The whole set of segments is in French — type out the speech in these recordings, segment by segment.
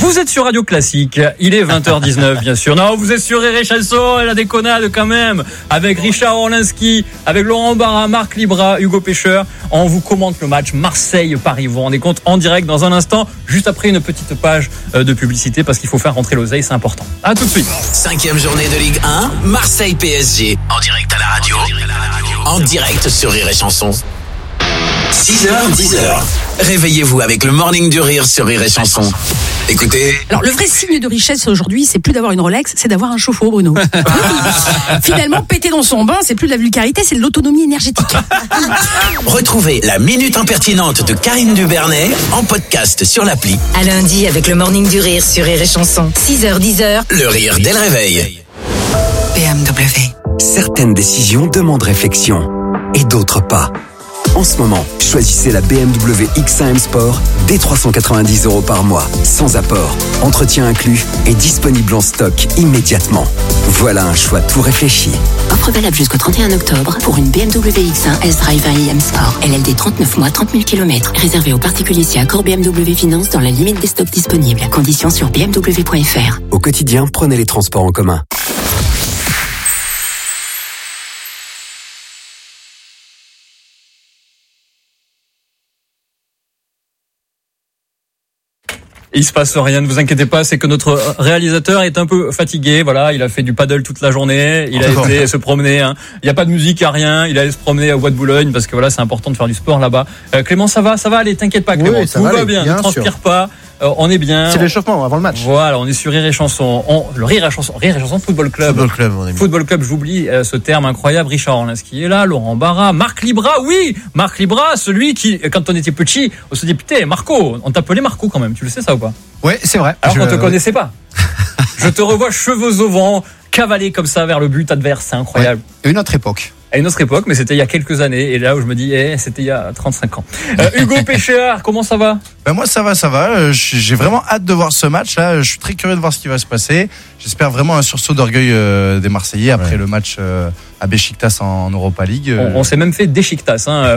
Vous êtes sur Radio Classique, il est 20h19 bien sûr. Non, vous êtes sur Rire et Chanson, et la déconnade quand même, avec Richard Orlinski, avec Laurent Barra, Marc Libra, Hugo Pêcheur. On vous commente le match Marseille-Paris. Vous vous rendez compte en direct dans un instant, juste après une petite page de publicité, parce qu'il faut faire rentrer l'oseille, c'est important. À tout de suite. 5e journée de Ligue 1, Marseille-PSG, en direct à la radio, en direct sur Rire et Chanson. 6h, 10h. Réveillez-vous avec le Morning du Rire sur Rire et Chanson. Écoutez. Alors, le vrai signe de richesse aujourd'hui, c'est plus d'avoir une Rolex, c'est d'avoir un chauffe-eau, Bruno. Finalement, péter dans son bain, c'est plus de la vulgarité, c'est de l'autonomie énergétique. Retrouvez la minute impertinente de Karine Dubernet en podcast sur l'appli. À lundi avec le Morning du Rire sur Rire et Chanson. 6h, 10h. Le rire dès le réveil. BMW. Certaines décisions demandent réflexion et d'autres pas. En ce moment, choisissez la BMW X1 M Sport dès 390 € par mois, sans apport, entretien inclus et disponible en stock immédiatement. Voilà un choix tout réfléchi. Offre valable jusqu'au 31 octobre pour une BMW X1 S-Drive 1 IM Sport. LLD 39 mois, 30 000 km. Réservé aux particuliers si accord BMW Finance dans la limite des stocks disponibles. Conditions sur bmw.fr. Au quotidien, prenez les transports en commun. Il se passe rien, ne vous inquiétez pas, c'est que notre réalisateur est un peu fatigué, voilà, il a fait du paddle toute la journée, il a été se promener, hein. Il n'y a pas de musique, il n'y a rien, il allait se promener à Bois de Boulogne parce que voilà, c'est important de faire du sport là-bas. Clément, ça va, allez, t'inquiète pas Clément, oui, tout va bien, ne transpire pas. On est bien. C'est l'échauffement avant le match. Voilà, on est sur Rire et Chanson. Le Rire et Chanson Football Club. Football Club, j'oublie ce terme incroyable. Richard Orlinski est là, Laurent Barra, Marc Libra, oui, Marc Libra, celui qui, quand on était petit, on se dit putain, Marco, on t'appelait Marco quand même. Tu le sais ça ou pas? Ouais, c'est vrai. Alors qu'on te connaissait pas. Je te revois cheveux au vent, cavaler comme ça vers le but adverse, c'est incroyable. Ouais. Une autre époque. À une autre époque, mais c'était il y a quelques années. Et là où je me dis, c'était il y a 35 ans. Hugo Pêcheur, comment ça va? Ben moi, ça va. J'ai vraiment hâte de voir ce match. Là, je suis très curieux de voir ce qui va se passer. J'espère vraiment un sursaut d'orgueil des Marseillais après le match à Beşiktaş en Europa League. On s'est même fait Beşiktaş. Hein.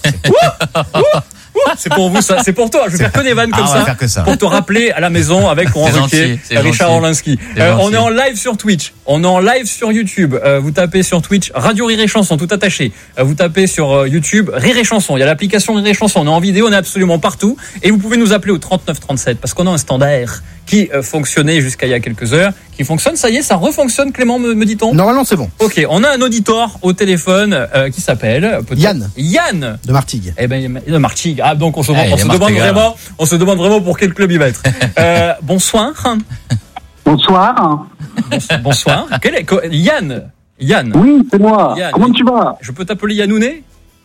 C'est pour vous ça, c'est pour toi. Je vais faire que des vannes comme ça pour te rappeler à la maison avec Laurent Ruquier, Richard Orlinski. On est en live sur Twitch, on est en live sur YouTube. Vous tapez sur Twitch Radio Rire et Chanson tout attaché. Vous tapez sur YouTube Rire et Chanson. Il y a l'application Rire et Chanson. On est en vidéo, on est absolument partout. Et vous pouvez nous appeler au 39 37 parce qu'on a un standard qui fonctionnait jusqu'à il y a quelques heures, qui fonctionne. Ça y est, ça refonctionne. Clément, me dit-on? Normalement, c'est bon. Ok, on a un auditeur au téléphone qui s'appelle Yann de Martigues. Eh ben de Martigues. Ah donc on se demande vraiment pour quel club il va être. Bonsoir. Bonsoir. Bonsoir. Yann. Oui, c'est moi. Yann. Comment tu vas? Je peux t'appeler Yannouné?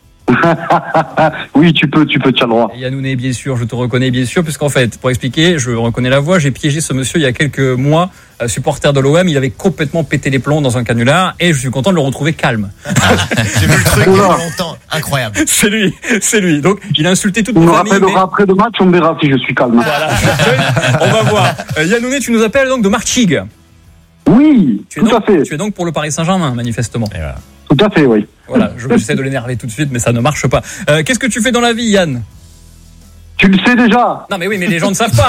Oui, tu peux, tu as le droit. Yannouné, bien sûr, je te reconnais bien sûr, puisqu'en fait, pour expliquer, je reconnais la voix, j'ai piégé ce monsieur il y a quelques mois, supporter de l'OM, il avait complètement pété les plombs dans un canular, et je suis content de le retrouver calme. J'ai vu le truc il y a longtemps, incroyable. C'est lui. Donc, il a insulté toute ma famille. Après le match, on verra si je suis calme. Voilà, on va voir. Yannouné, tu nous appelles donc de Martigues. Oui, tout à fait. Tu es donc pour le Paris Saint-Germain, manifestement. Et voilà. Tout à fait, oui. Voilà, j'essaie de l'énerver tout de suite, mais ça ne marche pas. Qu'est-ce que tu fais dans la vie, Yann? Tu le sais déjà. Non, mais oui, mais les gens ne savent pas.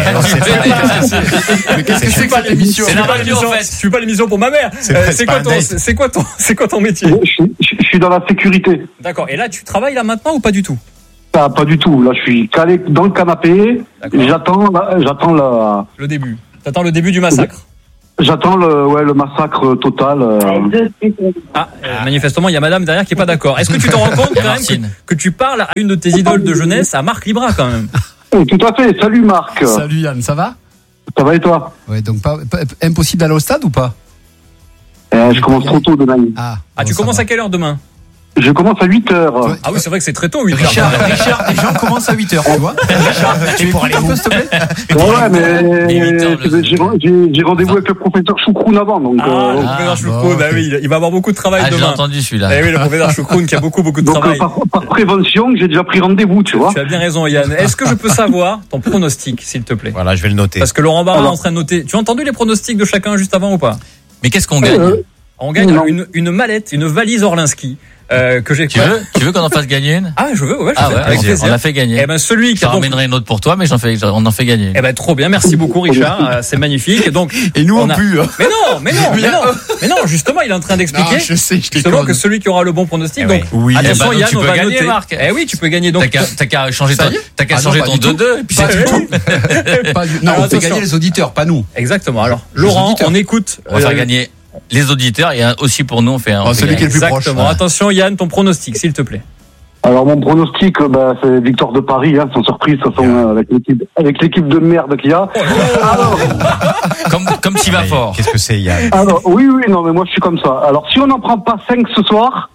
Mais qu'est-ce que c'est que cette émission? C'est normal, en fait. Je suis pas l'émission pour ma mère. C'est quoi ton métier? Je suis dans la sécurité. D'accord. Et là, tu travailles là maintenant ou pas du tout? Pas du tout. Là, je suis calé dans le canapé. Et j'attends le début. T'attends le début du massacre. J'attends le massacre total. Manifestement, il y a madame derrière qui est pas d'accord. Est-ce que tu te rends compte quand même que tu parles à une de tes idoles de jeunesse, à Marc Libra quand même? Tout à fait. Salut Marc. Salut Yann, ça va? Ça va et toi? Ouais, donc pas impossible d'aller au stade ou pas? Je commence trop tôt demain. Tu commences à quelle heure demain? Je commence à 8h. Ah oui, c'est vrai que c'est très tôt, 8h. Richard, les gens commencent à 8h, tu vois. Richard, tu peux aller un peu, s'il te plaît? Ouais, mais j'ai rendez-vous avec le professeur Choucroune avant, donc. Le professeur Choucroune, bah oui, il va avoir beaucoup de travail demain. J'ai entendu celui-là. Eh oui, le professeur Choucroune qui a beaucoup de travail. Par prévention, j'ai déjà pris rendez-vous, tu vois. Tu as bien raison, Yann. Est-ce que je peux savoir ton pronostic, s'il te plaît? Voilà, je vais le noter. Parce que Laurent Barra est en train de noter. Tu as entendu les pronostics de chacun juste avant ou pas? Mais qu'est-ce qu'on gagne? On gagne une mallette, une valise Orlinski. Que j'ai. Tu veux qu'on en fasse gagner une? Ah, je veux, ouais, avec plaisir. On a fait gagner. Eh ben, celui qui a ramènerai une autre pour toi, mais on en fait gagner. Eh ben, trop bien. Merci beaucoup, Richard. C'est magnifique. Et donc. Et nous, plus. Mais non, justement, il est en train d'expliquer. Non, je sais, justement, que celui qui aura le bon pronostic. Donc, oui. Attention, Yann, tu on peux va gagner, noter. Marc. Eh oui, tu peux gagner. Donc. T'as qu'à changer ton 2-2, et puis c'est tout. Non, on fait gagner les auditeurs, pas nous. Exactement. Alors, Laurent, on écoute. On va faire gagner les auditeurs et aussi pour nous on fait celui qui est le plus proche. Exactement. Attention Yann, ton pronostic s'il te plaît. Alors mon pronostic, c'est victoire de Paris, sans surprise, de toute façon, avec l'équipe de merde qu'il y a. Alors, comme s'il va fort. Qu'est-ce que c'est Yann? Alors oui, non mais moi je suis comme ça. Alors si on n'en prend pas 5 ce soir,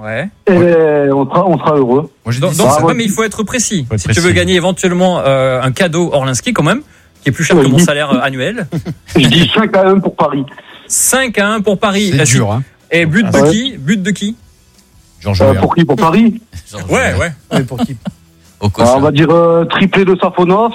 on sera heureux. Mais il faut être précis. Si tu veux gagner éventuellement un cadeau Orlinski quand même, qui est plus cher que mon salaire annuel. Je dis 5-1 pour Paris. 5-1 pour Paris. C'est dur, hein. Et but de qui? Pour qui? Pour Paris? Ouais. Mais pour qui? On va dire triplé de Safonov.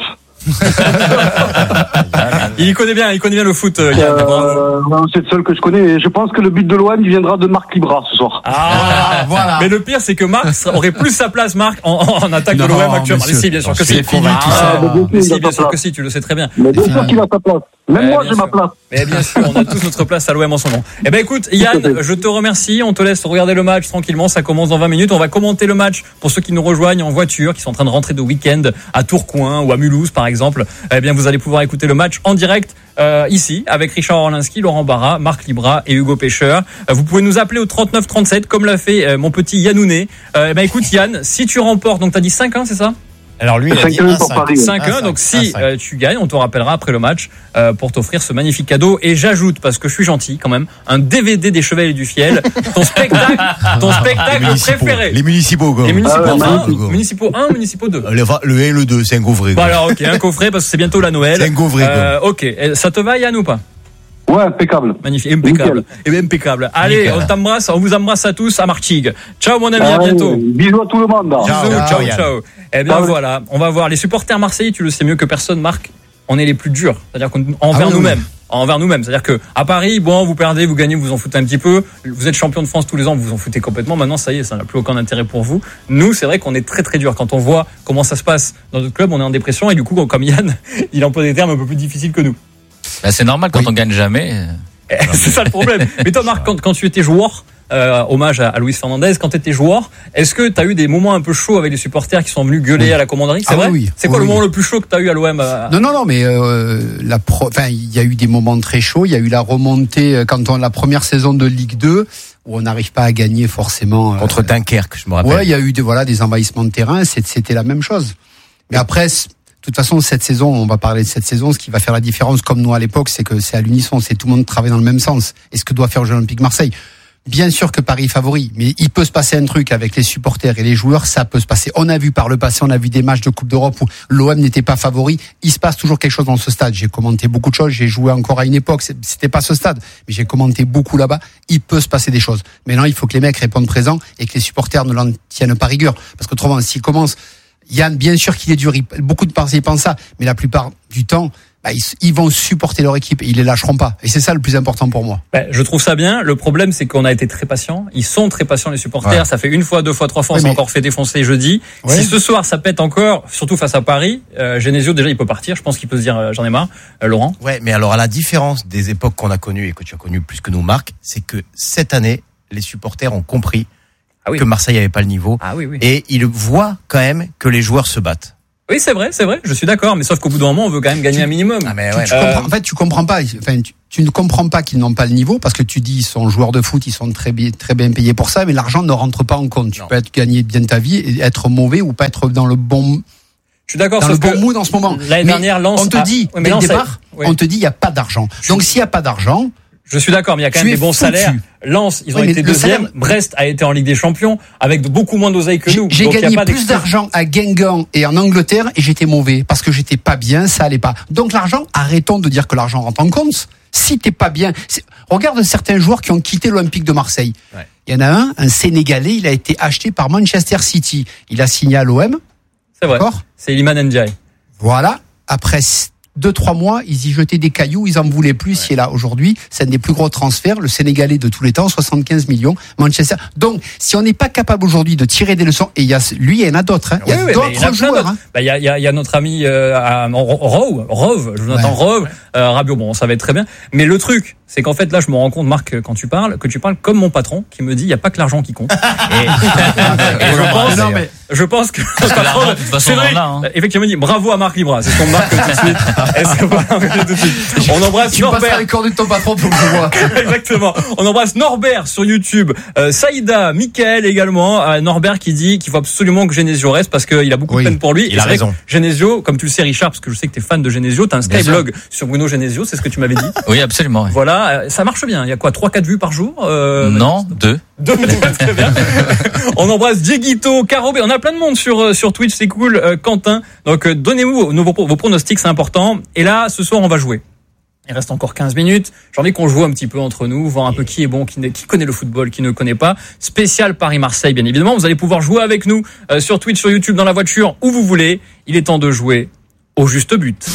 Il connaît bien le foot. Yann, c'est le seul que je connais. Et je pense que le but de l'OM viendra de Marc Libra ce soir. Voilà. Mais le pire, c'est que Marc aurait plus sa place, Marc, en attaque de l'OM actuellement. Si, bien sûr que si. Bien sûr que si, tu le sais très bien. Mais bien sûr qu'il a sa place. Même moi, j'ai ma place. Mais bien sûr, on a tous notre place à l'OM en ce moment. Eh ben, écoute, Yann, je te remercie. On te laisse regarder le match tranquillement. Ça commence dans 20 minutes. On va commenter le match pour ceux qui nous rejoignent en voiture, qui sont en train de rentrer de week-end à Tourcoing ou à Mulhouse, par exemple. Eh bien, vous allez pouvoir écouter le match en direct, ici, avec Richard Orlinski, Laurent Barra, Marc Libra et Hugo Pêcheur. Vous pouvez nous appeler au 39 37, comme l'a fait mon petit Yannounet. Écoute, Yann, si tu remportes, donc t'as dit 5-1, c'est ça? Alors lui, il a dit 5-1, donc si tu gagnes, on te rappellera après le match pour t'offrir ce magnifique cadeau. Et j'ajoute, parce que je suis gentil quand même, un DVD des Chevaliers du Fiel, ton spectacle préféré. Les municipaux, quoi. Les municipaux 1 ou municipaux 2? Le 1 et le 2, c'est un coffret. Bon alors, ok, un coffret parce que c'est bientôt la Noël. C'est un coffret. Ok, ça te va Yann ou pas? Ouais, impeccable. Magnifique, impeccable. Impeccable. Allez, on t'embrasse, on vous embrasse à tous à Martigues. Ciao mon ami, à bientôt. Bisous à tout le monde. Ciao. Eh bien voilà, on va voir les supporters marseillais, tu le sais mieux que personne, Marc. On est les plus durs, c'est-à-dire envers nous-mêmes. C'est-à-dire que à Paris, vous perdez, vous gagnez, vous en foutez un petit peu. Vous êtes champion de France tous les ans, vous en foutez complètement. Maintenant, ça y est, ça n'a plus aucun intérêt pour vous. Nous, c'est vrai qu'on est très très dur. Quand on voit comment ça se passe dans notre club, on est en dépression et du coup, comme Yann, il emploie des termes un peu plus difficiles que nous. C'est normal quand on gagne jamais. C'est ça le problème. Mais toi, Marc, quand tu étais joueur, hommage à Luis Fernandez, quand tu étais joueur, est-ce que tu as eu des moments un peu chauds avec les supporters qui sont venus gueuler à la commanderie? C'est vrai? Oui. C'est quoi le moment le plus chaud que tu as eu à l'OM? Non, mais il y a eu des moments très chauds. Il y a eu la remontée la première saison de Ligue 2 où on n'arrive pas à gagner forcément. Contre Dunkerque, je me rappelle. Ouais, il y a eu des envahissements de terrain. C'était la même chose. Mais après, de toute façon, cette saison, on va parler de cette saison. Ce qui va faire la différence, comme nous à l'époque, c'est que c'est à l'unisson, c'est tout le monde travaille dans le même sens. Et ce que doit faire le Jeux Olympiques Marseille. Bien sûr que Paris est favori, mais il peut se passer un truc avec les supporters et les joueurs, ça peut se passer. On a vu par le passé, on a vu des matchs de Coupe d'Europe où l'OM n'était pas favori. Il se passe toujours quelque chose dans ce stade. J'ai commenté beaucoup de choses, j'ai joué encore à une époque, c'était pas ce stade, mais j'ai commenté beaucoup là-bas. Il peut se passer des choses. Maintenant, il faut que les mecs répondent présent et que les supporters ne l'en tiennent pas rigueur. Parce qu'autrement, s'ils commencent, Yann, bien sûr qu'il est dur, beaucoup de Marseillais pensent ça, mais la plupart du temps, ils vont supporter leur équipe et ils les lâcheront pas. Et c'est ça le plus important pour moi. Je trouve ça bien. Le problème, c'est qu'on a été très patients. Ils sont très patients, les supporters. Ouais. Ça fait 1 fois, 2 fois, 3 fois. On s'est encore fait défoncer jeudi. Ouais. Si ce soir, ça pète encore, surtout face à Paris, Genesio, déjà, il peut partir. Je pense qu'il peut se dire, j'en ai marre. Laurent? Ouais, mais alors, à la différence des époques qu'on a connues et que tu as connues plus que nous, Marc, c'est que cette année, les supporters ont compris que Marseille n'avait pas le niveau. Et ils voient quand même que les joueurs se battent. Oui, c'est vrai, je suis d'accord, mais sauf qu'au bout d'un moment, on veut quand même gagner un minimum. Tu comprends pas. Enfin, tu ne comprends pas qu'ils n'ont pas le niveau parce que tu dis ils sont joueurs de foot, ils sont très bien payés pour ça, mais l'argent ne rentre pas en compte. Tu peux gagner bien ta vie et être mauvais ou pas être dans le bon. Je suis d'accord. Dans le bon mood en ce moment. L'année dernière, Lens. On te dit dès le départ, on te dit il y a pas d'argent. Donc s'il y a pas d'argent. Je suis d'accord, mais il y a quand même des bons salaires. Lens, ils ont été deuxième. Brest a été en Ligue des Champions avec beaucoup moins d'oseille que nous. J'ai gagné plus d'argent à Guingamp et en Angleterre et j'étais mauvais parce que j'étais pas bien, ça allait pas. Donc l'argent, arrêtons de dire que l'argent rentre en compte. Si t'es pas bien, regarde certains joueurs qui ont quitté l'Olympique de Marseille. Ouais. Il y en a un Sénégalais, il a été acheté par Manchester City. Il a signé à l'OM. C'est vrai. C'est Iliman Ndiaye. Voilà. Après 2-3 mois, ils y jetaient des cailloux, ils en voulaient plus. Et là, aujourd'hui, c'est un des plus gros transferts, le Sénégalais de tous les temps, 75 millions, Manchester. Donc, si on n'est pas capable aujourd'hui de tirer des leçons, et il y a il y en a d'autres, hein. Il y a d'autres joueurs. Il y a notre ami Rove, Jonathan Rove, Rabiot, bon, ça va être très bien. Mais le truc, c'est qu'en fait, là, je me rends compte, Marc, quand tu parles, que tu parles comme mon patron, qui me dit, il n'y a pas que l'argent qui compte. Je pense que effectivement, il dit bravo à Marc Libra, c'est ce qu'on marque tout de suite. On embrasse tu Norbert. Tu les coordonnées de ton patron pour que je vois. Exactement. On embrasse Norbert sur YouTube, Saïda, Mickaël également, Norbert qui dit qu'il faut absolument que Genesio reste parce qu'il a beaucoup de peine pour lui. Il a raison. Genesio, comme tu le sais Richard, parce que je sais que tu es fan de Genesio, tu as un Skyblog sur Bruno Genesio, c'est ce que tu m'avais dit. Oui, absolument. Oui. Voilà, ça marche bien. Il y a quoi, 3-4 vues par jour? Non, 2. Très bien. On embrasse Dieguito, Caro, on a plein de monde sur Twitch, c'est cool. Quentin, donc donnez-nous vos pronostics, c'est important. Et là, ce soir, on va jouer. Il reste encore 15 minutes. J'ai envie qu'on joue un petit peu entre nous, voir un peu qui est bon, qui connaît le football, qui ne connaît pas. Spécial Paris-Marseille, bien évidemment. Vous allez pouvoir jouer avec nous sur Twitch, sur YouTube, dans la voiture, où vous voulez. Il est temps de jouer au juste but.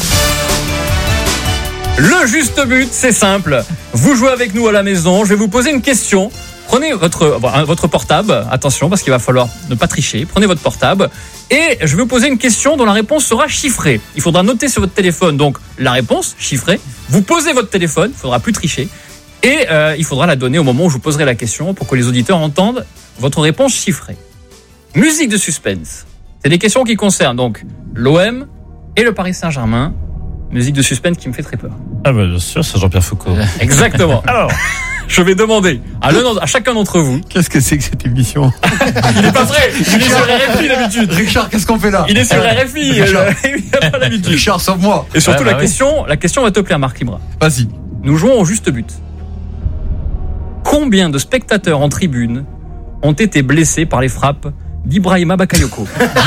Le juste but, c'est simple. Vous jouez avec nous à la maison. Je vais vous poser une question. Prenez votre portable, attention parce qu'il va falloir ne pas tricher. Prenez votre portable et je vais vous poser une question dont la réponse sera chiffrée. Il faudra noter sur votre téléphone donc la réponse chiffrée. Vous posez votre téléphone, il faudra plus tricher et il faudra la donner au moment où je vous poserai la question pour que les auditeurs entendent votre réponse chiffrée. Musique de suspense. C'est des questions qui concernent donc l'OM et le Paris Saint-Germain. Musique de suspense qui me fait très peur. Ah bah bien sûr, c'est Jean-Pierre Foucault. Exactement. Alors, je vais demander à chacun d'entre vous. Qu'est-ce que c'est que cette émission? Il est pas prêt. Il est sur RFI d'habitude. Richard, qu'est-ce qu'on fait là? Il est sur RFI. Il a pas l'habitude. Richard, sauve-moi. Et surtout la question va te plaire, Marc Libra. Vas-y. Nous jouons au juste but. Combien de spectateurs en tribune ont été blessés par les frappes d'Ibrahima Bakayoko?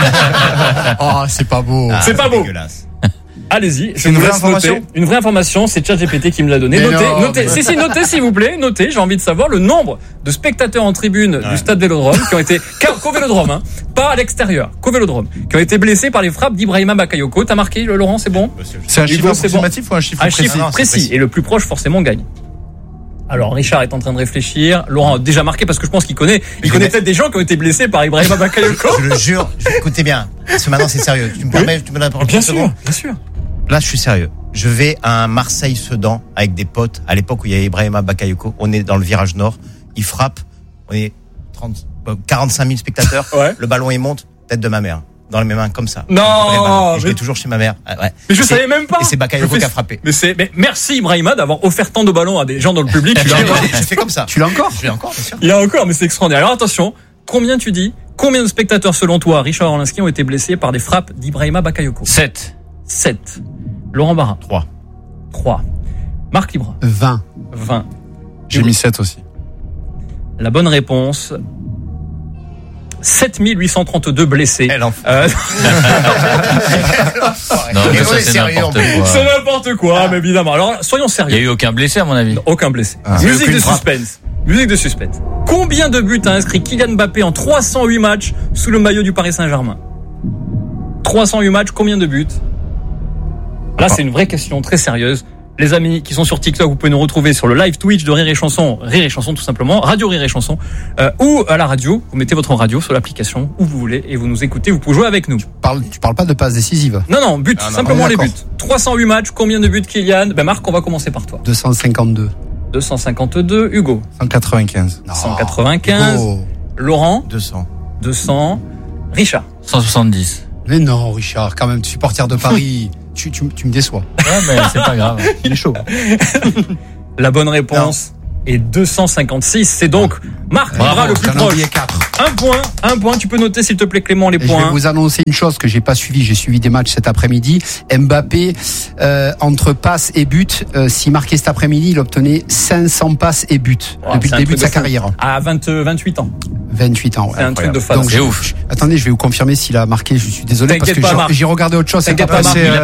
Oh, c'est pas beau. C'est pas beau. Dégueulasse. Allez-y, je vous laisse noter. Une vraie information, c'est ChatGPT qui me l'a donné. Notez. Notez s'il vous plaît, notez. J'ai envie de savoir le nombre de spectateurs en tribune du stade Vélodrome qui ont été qu'au Vélodrome, pas à l'extérieur, qu'au Vélodrome, qui ont été blessés par les frappes d'Ibrahima Bakayoko. T'as marqué, Laurent, c'est bon? C'est un chiffre approximatif ou un chiffre précis? Un chiffre précis et le plus proche forcément gagne. Alors Richard est en train de réfléchir. Laurent a déjà marqué parce que je pense qu'il connaît. Il connaît peut-être des gens qui ont été blessés par Ibrahima Bakayoko. Je le jure. Écoutez bien. Parce que maintenant c'est sérieux. Tu me permets, tu me donnes la parole. Bien sûr. Là, je suis sérieux. Je vais à un Marseille-Sedan avec des potes. À l'époque où il y avait Ibrahima Bakayoko, on est dans le virage nord. Il frappe. On est 45 000 spectateurs. Ouais. Le ballon il monte. Tête de ma mère. Dans mes mains comme ça. Non. Je vais toujours chez ma mère. Ouais. Mais je savais même pas. Et c'est Bakayoko qui a frappé. Mais merci Ibrahima d'avoir offert tant de ballons à des gens dans le public. Je fais comme ça. Tu l'as encore? Je l'ai encore, bien sûr. Il y a encore, mais c'est extraordinaire. Alors attention. Combien de spectateurs selon toi, Richard Orlinski, ont été blessés par des frappes d'Ibrahima Bakayoko? 7. Laurent Barra. 3. Marc Libra. 20. J'ai mis 7 aussi. La bonne réponse. 7832 blessés. Non, mais ça, c'est n'importe quoi. C'est n'importe quoi, mais évidemment. Alors, soyons sérieux. Il n'y a eu aucun blessé, à mon avis. Aucun blessé. Musique de suspense. Combien de buts a inscrit Kylian Mbappé en 308 matchs sous le maillot du Paris Saint-Germain? 308 matchs, combien de buts? Là, c'est une vraie question très sérieuse. Les amis qui sont sur TikTok, vous pouvez nous retrouver sur le live Twitch de Rire et Chanson tout simplement, Radio Rire et Chanson, ou à la radio. Vous mettez votre radio sur l'application où vous voulez et vous nous écoutez. Vous pouvez jouer avec nous. Tu parles pas de passes décisives. Non, but, simplement les buts. 308 matchs, combien de buts Kylian? Marc, on va commencer par toi. 252. 252. Hugo. 195. 195. Hugo. Laurent. 200. Richard. 170. Mais non, Richard, quand même, supporter de Paris. Tu me déçois. Ouais, mais c'est pas grave. Il est chaud. La bonne réponse est 256. C'est donc Marc Libra le plus proche. Un point. Tu peux noter, s'il te plaît, Clément, les points. Je vais vous annoncer une chose que j'ai pas suivie. J'ai suivi des matchs cet après-midi. Mbappé, entre passes et buts, s'il marquait cet après-midi, il obtenait 500 passes et buts depuis le début de sa carrière. À 28 ans. 28 ans, ouais. C'est un truc de fan. Donc, c'est ouf. Attendez, je vais vous confirmer s'il a marqué. Je suis désolé parce que j'ai regardé autre chose. Il a pas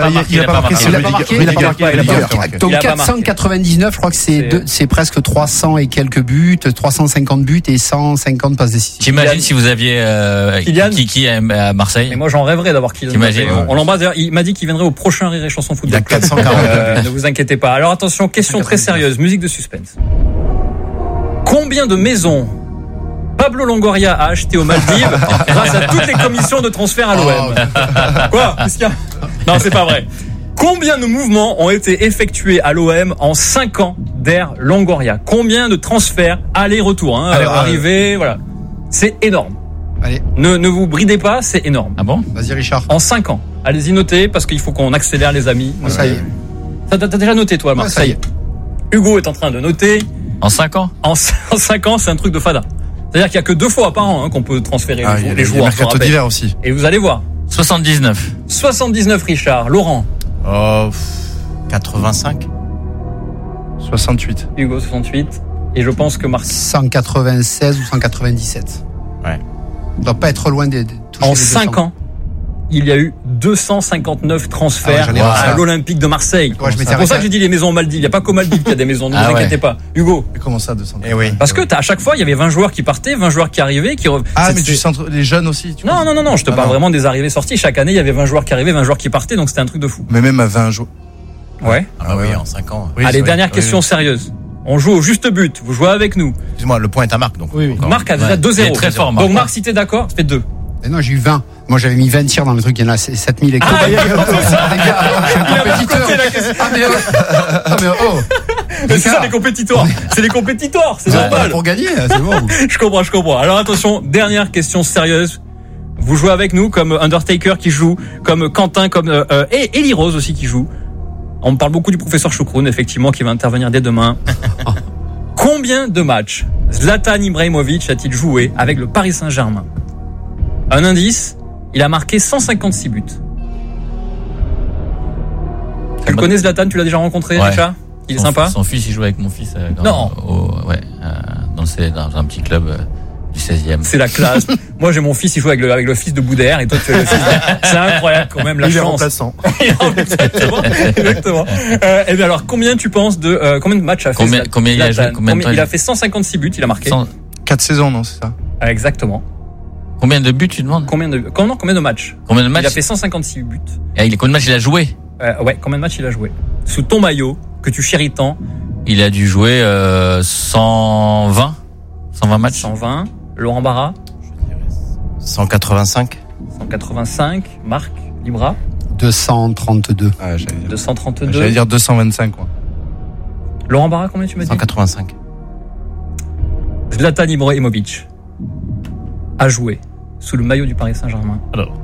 marqué. Donc 499, je crois que c'est presque 300 et quelques buts, 350 buts et 150 passes décisives. T'imagines si vous aviez Kiki à Marseille? Et moi, j'en rêverais d'avoir Kylian. On l'embrasse. D'ailleurs, il m'a dit qu'il viendrait au prochain Rire et Chanson Football. Il a 440. Ne vous inquiétez pas. Alors attention, question très sérieuse, musique de suspense. Combien de maisons Pablo Longoria a acheté aux Maldives grâce à toutes les commissions de transfert à l'OM? Quoi? Qu'est-ce qu'il y a? Non, c'est pas vrai. Combien de mouvements ont été effectués à l'OM en 5 ans d'ère Longoria? Combien de transferts aller-retour, arrivée, voilà. C'est énorme. Allez. Ne vous bridez pas, c'est énorme. Ah bon? Vas-y, Richard. En 5 ans. Allez-y, notez, parce qu'il faut qu'on accélère, les amis. Ça y est. T'as déjà noté, toi, Marc? Ça y est. Hugo est en train de noter. En 5 ans? En 5 ans, c'est un truc de fada. C'est-à-dire qu'il y a que 2 fois par an qu'on peut transférer les joueurs. Mercato d'hiver aussi. Et vous allez voir. 79. 79, Richard. Laurent? 85. 68. Hugo, 68. Et je pense que Marc... 196 ou 197. Ouais. On doit pas être loin des toucher en les 5 ans, il y a eu 259 transferts à l'Olympique de Marseille. Ouais, c'est pour ça que j'ai dit les maisons aux Maldives. Il n'y a pas qu'aux Maldives qu'il y a des maisons, ne vous inquiétez pas. Hugo? Mais comment ça, 200? Parce que à chaque fois, il y avait 20 joueurs qui partaient, 20 joueurs qui arrivaient. Mais tu centres les jeunes aussi? Non, je te parle vraiment des arrivées-sorties. Chaque année, il y avait 20 joueurs qui arrivaient, 20 joueurs qui partaient, donc c'était un truc de fou. Mais même à 20 joueurs. Ouais. Ah oui, en 5 ans. Allez, dernière question sérieuse. On joue au juste but. Vous jouez avec nous. Excuse-moi, le point est à Marc, donc. Oui. Marc a déjà 2-0. Très fort, Marc. Donc Marc, si t'es d'accord, ça fait 2. Mais non, j'ai eu 20. Moi, j'avais mis 20 tirs dans le truc. Il y en a 7000 et quelques. Je suis un compétiteur. Mais c'est ça, les compétiteurs. C'est les compétiteurs. C'est normal. Pour gagner, c'est bon. Je comprends. Alors attention, dernière question sérieuse. Vous jouez avec nous, comme Undertaker qui joue, comme Quentin, et Eli Rose aussi qui joue. On me parle beaucoup du professeur Choukroun, effectivement, qui va intervenir dès demain. Combien de matchs Zlatan Ibrahimovic a-t-il joué avec le Paris Saint-Germain? Un indice, il a marqué 156 buts. Tu le connais, Zlatan? Tu l'as déjà rencontré, Richard? Il est sympa? Son fils, il joue avec mon fils. Dans un petit club du 16e. C'est la classe. Moi, j'ai mon fils, il joue avec le fils de Boudère, et toi, tu as le fils de... C'est incroyable, quand même, la chance. Il est remplaçant. Exactement. Et bien, alors, combien tu penses combien de matchs a fait Combien il a joué? Il a fait 156 buts, il a marqué. 4 saisons, non, c'est ça? Exactement. Combien de buts, tu demandes? Combien de matchs? Combien de matchs? Il a fait 156 buts. Et combien de matchs il a joué? Combien de matchs il a joué? Sous ton maillot, que tu chéris tant. Il a dû jouer 120 matchs. 120. Laurent Barra? 185. 185. Marc Libra? 232. 232. J'allais dire 225, quoi. Laurent Barra, combien tu m'as dit? 185. Zlatan Ibrahimovic a joué sous le maillot du Paris Saint-Germain. Alors.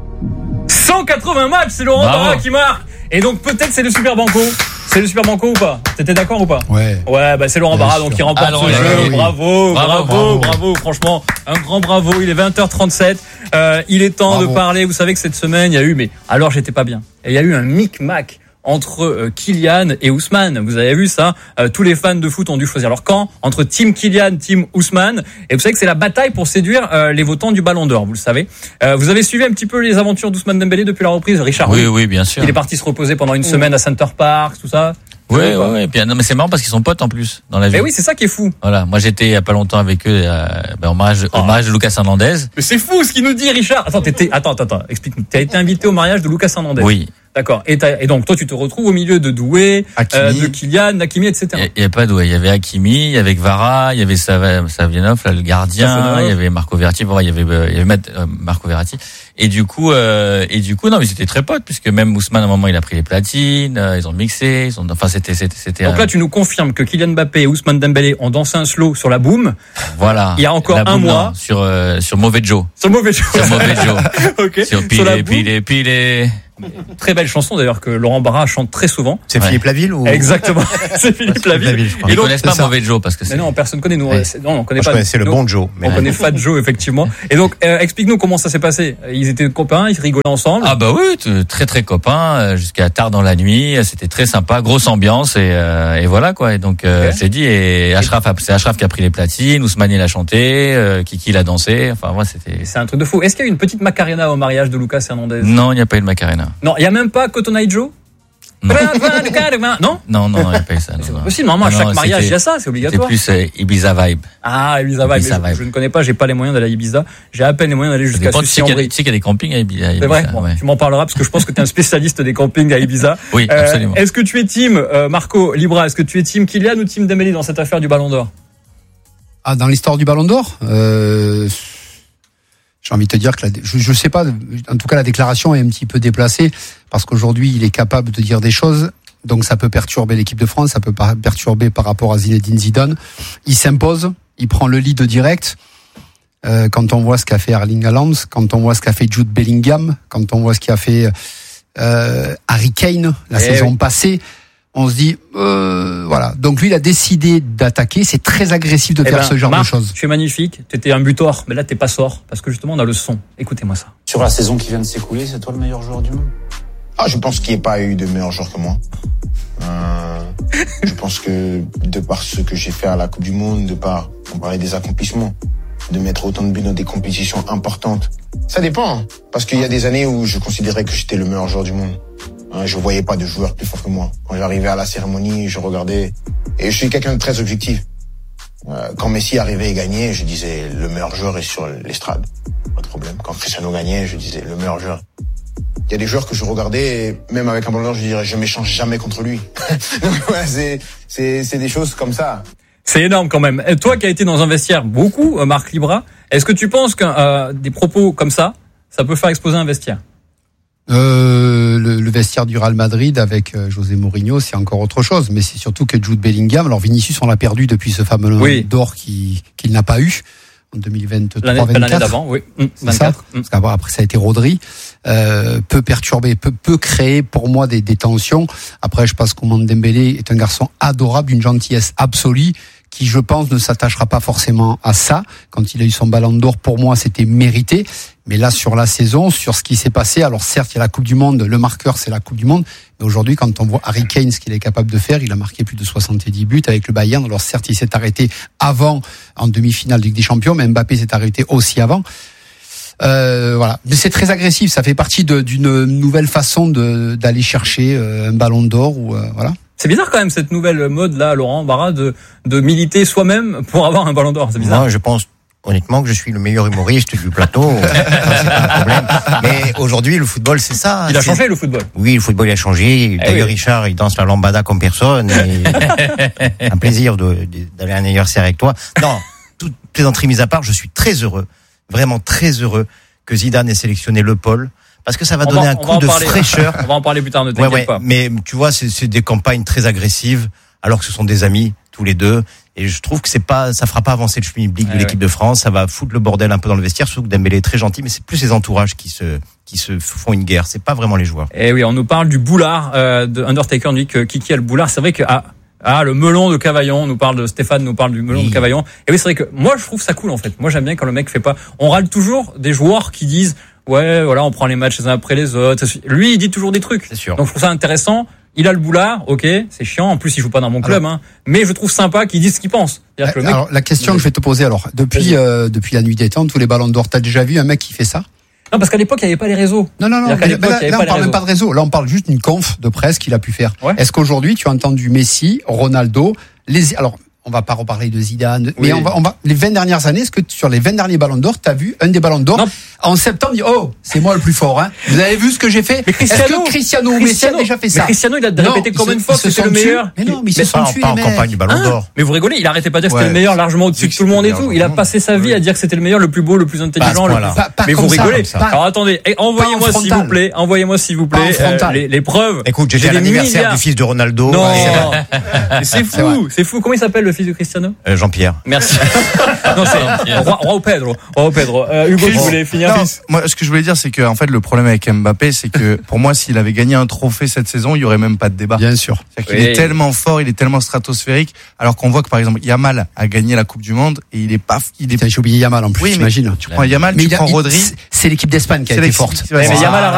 180 matchs, c'est Laurent Barra qui marque. Et donc peut-être c'est le Super Banco. C'est le Super Banco ou pas? T'étais d'accord ou pas? Ouais. Ouais, c'est Laurent Barra donc qui remporte ce jeu. Oui. Bravo, franchement, un grand bravo. Il est 20h37. Il est temps de parler. Vous savez que cette semaine, il y a eu, mais alors j'étais pas bien. Et il y a eu un micmac entre Kylian et Ousmane. Vous avez vu ça? Tous les fans de foot ont dû choisir leur camp entre Team Kylian, Team Ousmane. Et vous savez que c'est la bataille pour séduire les votants du Ballon d'Or, vous le savez. Vous avez suivi un petit peu les aventures d'Ousmane Dembélé depuis la reprise, Richard? Oui, bien sûr. Il est parti se reposer pendant une semaine à Center Park, tout ça. Oui. Non, mais c'est marrant parce qu'ils sont potes en plus dans la vie. Mais oui, c'est ça qui est fou. Voilà, moi j'étais il y a pas longtemps avec eux au mariage de Lucas Hernandez. Mais c'est fou ce qu'il nous dit, Richard. Attends, explique-nous. Tu as été invité au mariage de Lucas Hernandez. Oui. D'accord. Et donc toi tu te retrouves au milieu de Doué, de Kylian, Hakimi, etc. Il y a pas Doué, il y avait Hakimi, il y avait Kvara, il y avait Savianov, là, le gardien, il y avait Marco Verratti, il y avait Marco Verratti. Et du coup non, mais c'était très potes puisque même Ousmane à un moment il a pris les platines, ils ont mixé, c'était. Donc là tu nous confirmes que Kylian Mbappé et Ousmane Dembélé ont dansé un slow sur la boum. Voilà. Il y a encore un mois sur Mauvais Joe. Sur Mauvais Joe. OK. Sur Pile. Très belle chanson d'ailleurs que Laurent Barra chante très souvent. C'est Philippe Laville ou? Exactement. C'est Philippe Laville. Je crois. Ils connaissent pas Mauvais Joe parce que c'est. Mais non, personne connaît nous. Non, on connaît pas. Je connaissais le bon Joe. On connaît Fat Joe effectivement. Et donc explique-nous comment ça s'est passé. Ils étaient copains, ils rigolaient ensemble. Ah bah oui, très très copains jusqu'à tard dans la nuit. C'était très sympa, grosse ambiance et voilà quoi. Et donc j'ai dit c'est Achraf qui a pris les platines, Ousmane il a chanté, Kiki l'a dansé. Enfin moi c'était. C'est un truc de fou. Est-ce qu'il y a eu une petite Macarena au mariage de Lucas Hernandez? Non, il n'y a pas eu de Macarena. Non, il y a même pas Cotton Eye Joe? Non, il n'y a pas eu ça. C'est pas possible. Normalement, à chaque mariage, il y a ça, c'est obligatoire. C'est plus Ibiza Vibe. Ah, Ibiza Vibe. Je ne connais pas, j'ai pas les moyens d'aller à Ibiza. J'ai à peine les moyens d'aller jusqu'à Sucy-en-Brie. Tu sais qu'il y a des campings à Ibiza. C'est vrai. Bon, tu m'en parleras parce que je pense que tu es un spécialiste des campings à Ibiza. Oui, absolument. Est-ce que tu es team Marco Libra? Est-ce que tu es team Kylian ou team Dembélé dans cette affaire du Ballon d'Or? Ah, dans l'histoire du Ballon d'Or, j'ai envie de te dire que je sais pas. En tout cas, la déclaration est un petit peu déplacée parce qu'aujourd'hui, il est capable de dire des choses. Donc, ça peut perturber l'équipe de France, ça peut perturber par rapport à Zinedine Zidane. Il s'impose, il prend le lead direct. Quand on voit ce qu'a fait Erling Haaland, quand on voit ce qu'a fait Jude Bellingham, quand on voit ce qu'a fait Harry Kane la saison passée, on se dit voilà. Donc lui, il a décidé d'attaquer. C'est très agressif de faire ce genre de choses. Tu es magnifique. Tu étais un buteur, mais là t'es pas sort parce que justement on a le son. Écoutez-moi ça. Sur la saison qui vient de s'écouler, c'est toi le meilleur joueur du monde? Ah, je pense qu'il n'y a pas eu de meilleur joueur que moi. Je pense que de par ce que j'ai fait à la Coupe du Monde, de par, on parlait des accomplissements, de mettre autant de buts dans des compétitions importantes. Ça dépend, hein, parce qu'il y a des années où je considérais que j'étais le meilleur joueur du monde. Je voyais pas de joueur plus fort que moi. Quand j'arrivais à la cérémonie, je regardais, et je suis quelqu'un de très objectif. Quand Messi arrivait et gagnait, je disais le meilleur joueur est sur l'estrade. Pas de problème. Quand Cristiano gagnait, je disais le meilleur joueur. Il y a des joueurs que je regardais, et même avec un ballon d'or, je dirais je m'échange jamais contre lui. Donc, ouais, c'est des choses comme ça. C'est énorme quand même. Et toi qui as été dans un vestiaire beaucoup, Marc Libra, est-ce que tu penses que des propos comme ça peut faire exploser un vestiaire? Le vestiaire du Real Madrid avec José Mourinho, c'est encore autre chose. Mais c'est surtout que Jude Bellingham, alors Vinicius, on l'a perdu depuis ce fameux d'or qu'il n'a pas eu en 2023-24. L'année d'avant, oui. 24. Parce qu'après ça a été Rodri. Peut perturber, peut créer pour moi des tensions. Après, je pense qu'Ousmane Dembélé est un garçon adorable, d'une gentillesse absolue, qui, je pense, ne s'attachera pas forcément à ça. Quand il a eu son ballon d'or, pour moi, c'était mérité. Mais là, sur la saison, sur ce qui s'est passé, alors certes, il y a la Coupe du Monde, le marqueur, c'est la Coupe du Monde. Mais aujourd'hui, quand on voit Harry Kane, ce qu'il est capable de faire, il a marqué plus de 70 buts avec le Bayern. Alors certes, il s'est arrêté avant, en demi-finale de Ligue des Champions, mais Mbappé s'est arrêté aussi avant. Voilà. Mais c'est très agressif. Ça fait partie d'une nouvelle façon d'aller chercher un ballon d'or ou voilà. C'est bizarre quand même cette nouvelle mode là, Laurent Barra, de militer soi-même pour avoir un ballon d'or. C'est bizarre. Moi, je pense honnêtement que je suis le meilleur humoriste du plateau. C'est pas un problème. Mais aujourd'hui, le football, c'est ça. Il a changé le football. Oui, le football a changé. D'ailleurs, Richard, il danse la lambada comme personne. Et un plaisir d'aller à un anniversaire avec toi. Non, toute plaisanterie mise à part, je suis très heureux, vraiment très heureux que Zidane ait sélectionné Le Paul. Parce que ça va donner un coup de fraîcheur. On va en parler plus tard, ne t'inquiète pas. Mais tu vois, c'est des campagnes très agressives, alors que ce sont des amis, tous les deux. Et je trouve que ça fera pas avancer le schmilblick de l'équipe de France. Ça va foutre le bordel un peu dans le vestiaire. Surtout que Dembélé est très gentil, mais c'est plus les entourages qui se font une guerre. C'est pas vraiment les joueurs. Et oui, on nous parle du boulard, de Undertaker. On dit que Kiki a le boulard. C'est vrai que, le melon de Cavaillon, Stéphane nous parle du melon de Cavaillon. Et oui, c'est vrai que moi, je trouve ça cool, en fait. Moi, j'aime bien quand le mec fait pas, on râle toujours des joueurs qui disent, ouais, voilà, on prend les matchs les uns après les autres. Lui, il dit toujours des trucs. C'est sûr. Donc, je trouve ça intéressant. Il a le boulard, ok, c'est chiant. En plus, il joue pas dans mon club, mais je trouve sympa qu'il dise ce qu'il pense. Que le mec... Alors, la question que je vais te poser, depuis la nuit des temps, tous les ballons d'or, t'as déjà vu un mec qui fait ça? Non, parce qu'à l'époque, il n'y avait pas les réseaux. Non. Là, on parle même pas de réseau. Là, on parle juste d'une conf de presse qu'il a pu faire. Ouais. Est-ce qu'aujourd'hui, tu as entendu Messi, Ronaldo, alors, on va pas reparler de Zidane, mais on va, les 20 dernières années, est-ce que sur les 20 derniers ballons d'or, t'as vu un des ballons d'or? Non. En septembre, dit, c'est moi le plus fort, hein. Vous avez vu ce que j'ai fait? Mais Cristiano, est-ce que Cristiano ou Messi a déjà fait ça? Mais Cristiano, il a répété combien de fois que c'était le meilleur? Mais non, mais ils se sont tués, pas en campagne du ballon d'or. Mais vous rigolez, il arrêtait pas de dire que c'était le meilleur, largement au-dessus de tout le monde et tout. Il a passé sa vie à dire que c'était le meilleur, le plus beau, le plus intelligent. Mais vous rigolez. Alors attendez, envoyez-moi s'il vous plaît, les preuves. Écoute, j'étais à l'anniversaire du fils de Ronaldo. Non. C'est fou. Comment il s'appelle le fils de Cristiano? Jean-Pierre. Merci. Non, c'est Roi Pedro. Hugo, je voulais finir. Moi, ce que je voulais dire, c'est que, en fait, le problème avec Mbappé, c'est que, pour moi, s'il avait gagné un trophée cette saison, il y aurait même pas de débat. Bien sûr. C'est-à-dire qu'il est tellement fort, il est tellement stratosphérique, alors qu'on voit que, par exemple, Yamal a gagné la Coupe du Monde et j'ai oublié Yamal en plus, j'imagine. Tu prends Yamal, tu prends Rodri. C'est l'équipe d'Espagne qui a été forte. Mais Yamal